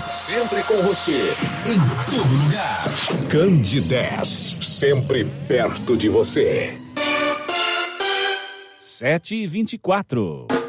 Sempre com você, em todo lugar. Candidez, sempre perto de você. 7h24.